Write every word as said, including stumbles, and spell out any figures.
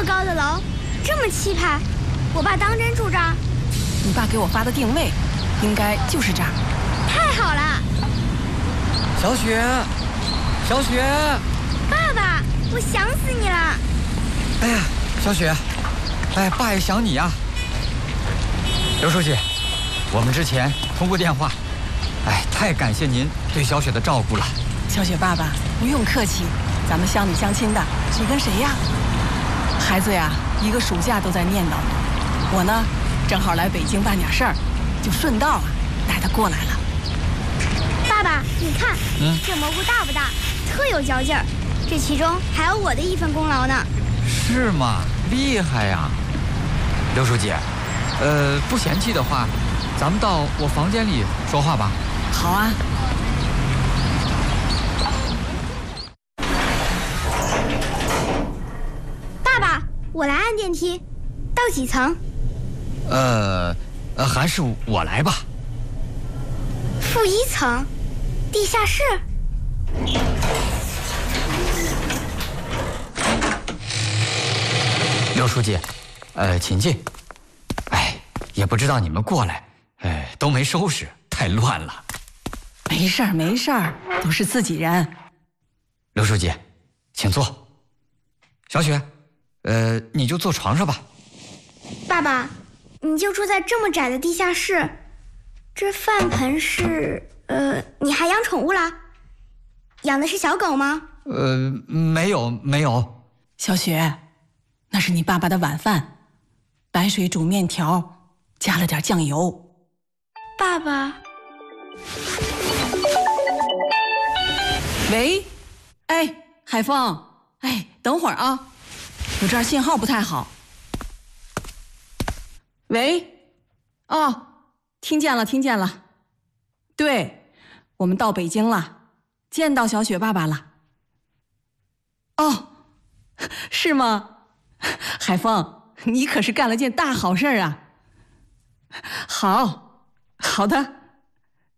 高的楼，这么气派，我爸当真住这儿？ 你爸给我发的定位，应该就是这儿。 太好了！ 小雪，小雪， 爸爸，我想死你了！ 哎呀，小雪，哎，爸也想你呀。刘书记，我们之前通过电话，哎，太感谢您对小雪的照顾了。 小雪爸爸，不用客气，咱们乡里乡亲的，谁跟谁呀？孩子呀，一个暑假都在念叨呢。我呢，正好来北京办点事儿，就顺道啊带他过来了。 爸爸，你看， 嗯， 这蘑菇大不大？特有嚼劲儿。这其中还有我的一份功劳呢。 是吗？厉害呀！刘书记，呃，不嫌弃的话，咱们到我房间里说话吧。 好啊。 爸爸，我来按电梯，到几层？ 呃，呃，还是我来吧。 负一层，地下室。 刘书记，呃，请进。哎，也不知道你们过来，哎，都没收拾，太乱了。 没事儿，没事儿，都是自己人。 刘书记，请坐。小雪，呃，你就坐床上吧。 爸爸，你就住在这么窄的地下室，这饭盆是……呃，你还养宠物啦？养的是小狗吗？ 呃，没有，没有。 小雪，那是你爸爸的晚饭，白水煮面条，加了点酱油。 爸爸。 喂，哎，海峰，哎，等会儿啊，我这儿信号不太好。喂，哦，听见了，听见了。对，我们到北京了，见到小雪爸爸了。哦，是吗？海峰，你可是干了件大好事啊！好，好的。